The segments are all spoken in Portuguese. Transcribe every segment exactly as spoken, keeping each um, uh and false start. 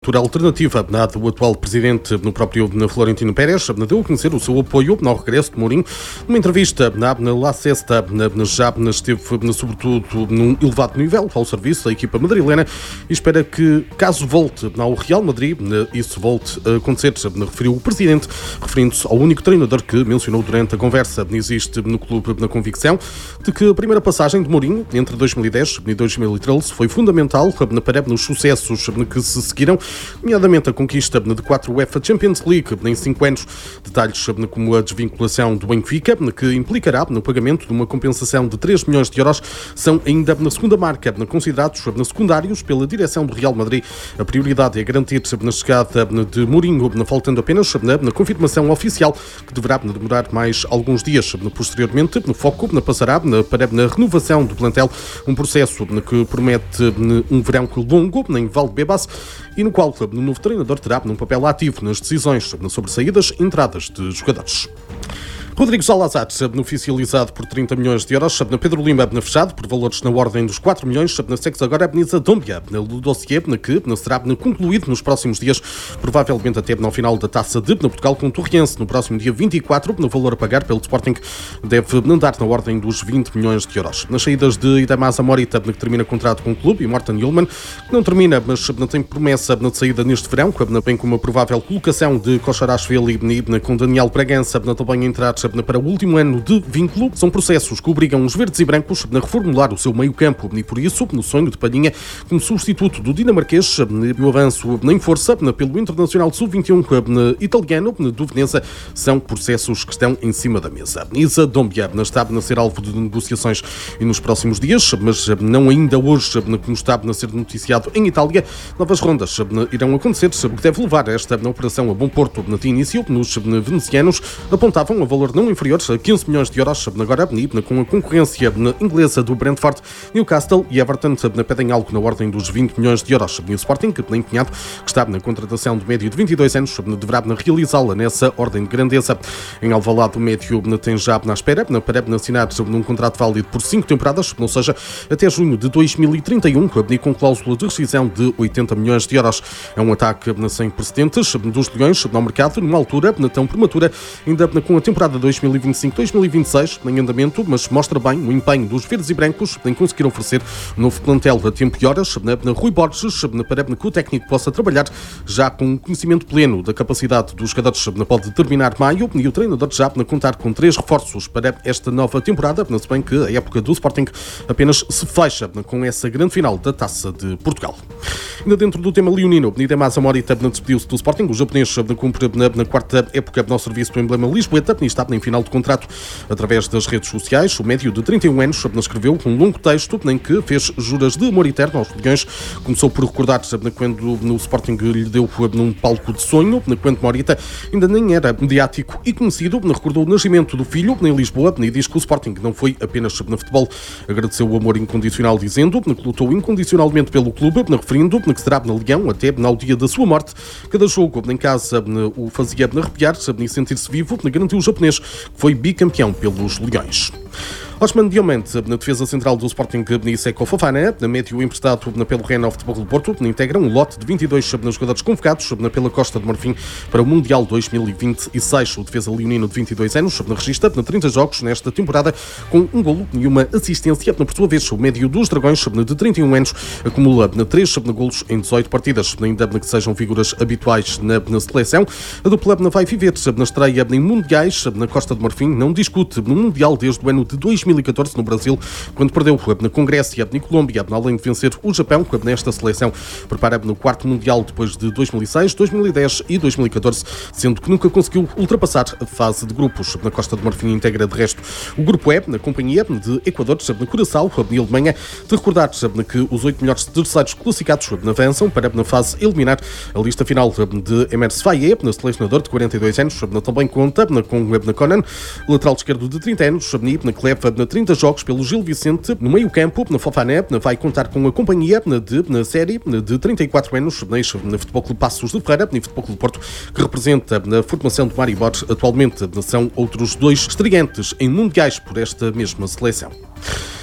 Alternativa do atual presidente no próprio Florentino Pérez deu a conhecer o seu apoio ao regresso de Mourinho. Numa entrevista na La Sexta, já esteve sobretudo num elevado nível ao serviço da equipa madrilena e espera que, caso volte ao Real Madrid, isso volte a acontecer, referiu o presidente, referindo-se ao único treinador que mencionou durante a conversa. Existe no clube na convicção de que a primeira passagem de Mourinho entre dois mil e dez e dois mil e treze foi fundamental para os sucessos que se seguiram, nomeadamente a conquista de quatro UEFA Champions League em cinco anos. Detalhes como a desvinculação do Benfica, que implicará no pagamento de uma compensação de três milhões de euros, são ainda na segunda marca, considerados secundários pela direção do Real Madrid. A prioridade é garantir na chegada de Mourinho, faltando apenas na confirmação oficial, que deverá demorar mais alguns dias. Posteriormente, no foco passará para a renovação do plantel, um processo que promete um verão longo em Valdebebas e no qual o novo treinador terá um papel ativo nas decisões sobre saídas e entradas de jogadores. Rodrigo Salazar, oficializado por trinta milhões de euros, Pedro Lima, fechado por valores na ordem dos quatro milhões, segue agora a Benisa Dómbia, no dossiê que será concluído nos próximos dias, provavelmente até no final da Taça de Portugal com o Torriense, no próximo dia vinte e quatro, no valor a pagar pelo Sporting deve andar na ordem dos vinte milhões de euros. Nas saídas de Idamasa Morita, que termina contrato com o clube, e Morten Hjulmand, que não termina, mas não tem promessa de saída neste verão, bem como a provável colocação de Kosciuszko com Daniel Bragança, também a entrar para o último ano de vínculo, são processos que obrigam os verdes e brancos a reformular o seu meio-campo e, por isso, no sonho de Palhinha, como substituto do dinamarquês, o avanço em força pelo Internacional sub vinte e um italiano do Veneza, são processos que estão em cima da mesa. Isa Dómbia está a ser alvo de negociações e nos próximos dias, mas não ainda hoje, como está a ser noticiado em Itália. Novas rondas irão acontecer, o que deve levar esta operação a bom porto. De início, nos venezianos apontavam a valor não inferiores a quinze milhões de euros, agora com a concorrência inglesa do Brentford, Newcastle e Everton pedem algo na ordem dos vinte milhões de euros. E o Sporting, que tem empenhado, que está na contratação do médio de vinte e dois anos, deverá realizá-la nessa ordem de grandeza. Em Alvalade, o médio tem já na espera para assinar num contrato válido por cinco temporadas, ou seja, até junho de dois mil e trinta e um, e com cláusula de rescisão de oitenta milhões de euros. É um ataque sem precedentes dos Leões no mercado, numa altura tão prematura, ainda com a temporada dois mil e vinte e cinco dois mil e vinte e seis em andamento, mas mostra bem o empenho dos verdes e brancos em conseguir oferecer um novo plantel a tempo e horas. Na Rui Borges, para que o técnico possa trabalhar já com conhecimento pleno da capacidade dos jogadores, pode terminar maio, e o treinador já contar com três reforços para esta nova temporada, se bem que a época do Sporting apenas se fecha com essa grande final da Taça de Portugal. Ainda dentro do tema leonino, Idamasa Morita despediu-se do Sporting. O japonês cumpre na quarta época no serviço do emblema lisboeta e está em final de contrato. Através das redes sociais, o médio de trinta e um anos escreveu um longo texto em que fez juras de amor eterno aos Leões. Começou por recordar quando no Sporting lhe deu num palco de sonho, quando Morita ainda nem era mediático e conhecido. Recordou o nascimento do filho em Lisboa e diz que o Sporting não foi apenas no futebol. Agradeceu o amor incondicional, dizendo que lutou incondicionalmente pelo clube, referindo que será na Leão até ao dia da sua morte. Cada jogo em casa o fazia arrepiar e sentir-se vivo, garantiu o japonês, que foi bicampeão pelos Leões. Osman Diomante, na defesa central do Sporting, e Seko Fofana, na médio emprestado pelo Rennes Futebol do Porto, integra um lote de vinte e dois jogadores convocados pela Costa de Marfim para o Mundial dois mil e vinte e seis. O defesa leonino de vinte e dois anos registra trinta jogos nesta temporada com um golo e uma assistência. Por sua vez, o médio dos Dragões, de trinta e um anos, acumula três golos em dezoito partidas, ainda que sejam figuras habituais na, na seleção. A dupla vai viver na estreia em Mundiais na Costa de Marfim, não discute no Mundial desde o ano de dois mil e catorze no Brasil, quando perdeu com Grécia e Colômbia, além de vencer o Japão. Nesta seleção prepara no quarto Mundial depois de dois mil e seis, dois mil e dez e dois mil e catorze, sendo que nunca conseguiu ultrapassar a fase de grupos. Na Costa de Marfim integra de resto o grupo E, na companhia de Equador, na Curaçao e Alemanha. De recordar que os oito melhores terceiros classificados avançam para na fase eliminar. A lista final de Emerson Faye, selecionador de quarenta e dois anos, também conta com Conan, lateral esquerdo de trinta anos, que leva trinta jogos pelo Gil Vicente. No meio-campo, na Fofana vai contar com a companhia de, na série de trinta e quatro anos, na Futebol Clube Passos de Ferreira e Futebol Clube Porto, que representa na formação de Maribor. Atualmente são outros dois estreantes em mundiais por esta mesma seleção.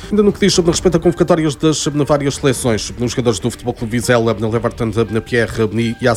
Ainda no que diz sobre respeito a convocatórias das várias seleções, nos jogadores do Futebol Clube Vizela, Leverton, Pierre e